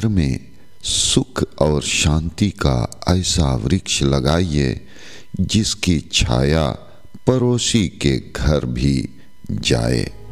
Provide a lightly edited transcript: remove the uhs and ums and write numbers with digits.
घर में सुख और शांति का ऐसा वृक्ष लगाइए जिसकी छाया पड़ोसी के घर भी जाए।